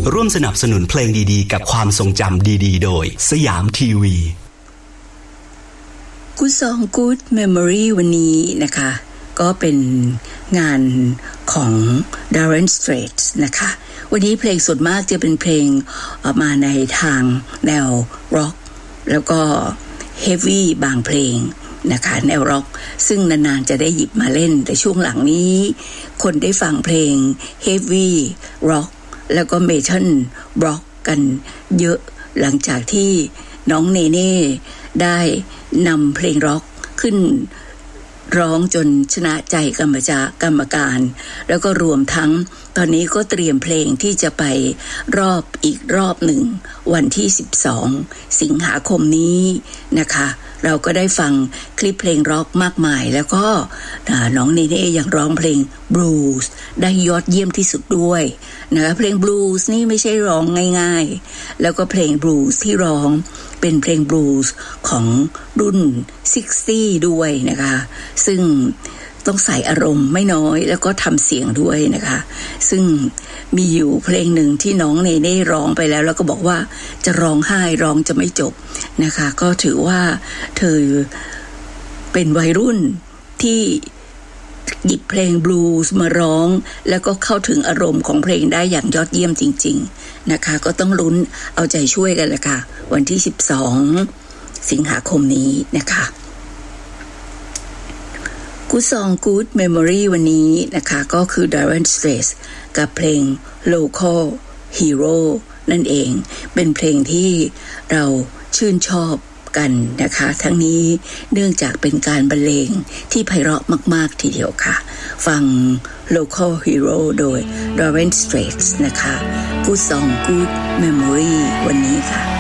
ร่วมสนับสนุนเพลงดีๆกับความทรงจำดีๆโดยสยามทีวี Good Song Good Memory วันนี้นะคะก็เป็นงานของ Dire Straits นะคะวันนี้เพลงส่วนมากจะเป็นเพลงมาในทางแนวร็อกแล้วก็เฮฟวี่บางเพลงนะคะแนวร็อกซึ่งนานๆจะได้หยิบมาเล่นแต่ช่วงหลังนี้คนได้ฟังเพลงเฮฟวี่ร็อกแล้วก็เมทัลร็อกกันเยอะหลังจากที่น้องเนเน่ได้นำเพลงร็อกขึ้นร้องจนชนะใจกรรมการแล้วก็รวมทั้งตอนนี้ก็เตรียมเพลงที่จะไปอีกรอบหนึ่งวันที่12สิงหาคมนี้นะคะเราก็ได้ฟังคลิปเพลงร็อกมากมายแล้วก็น้องเนเน่ยังร้องเพลงบลูส์ได้ยอดเยี่ยมที่สุดด้วยนะคะเพลงบลูส์นี่ไม่ใช่ร้องง่ายๆแล้วก็เพลงบลูส์ที่ร้องเป็นเพลงบลูส์ของรุ่น60ด้วยนะคะซึ่งต้องใส่อารมณ์ไม่น้อยแล้วก็ทำเสียงด้วยนะคะซึ่งมีอยู่เพลงหนึ่งที่น้องเนเน่ร้องไปแล้วก็บอกว่าจะร้องไห้ร้องจะไม่จบนะคะก็ถือว่าเธอเป็นวัยรุ่นที่หยิบเพลงบลูส์มาร้องแล้วก็เข้าถึงอารมณ์ของเพลงได้อย่างยอดเยี่ยมจริงๆนะคะก็ต้องลุ้นเอาใจช่วยกันแหละค่ะวันที่12สิงหาคมนี้นะคะ Good Song Good Memory วันนี้นะคะก็คือ Dire Straits กับเพลง Local Hero นั่นเองเป็นเพลงที่เราชื่นชอบกันนะคะทั้งนี้เนื่องจากเป็นการบรรเลงที่ไพเราะมากๆทีเดียวค่ะฟัง Local Hero โดย Dire Straits นะคะ Good Song Good Memory วันนี้ค่ะ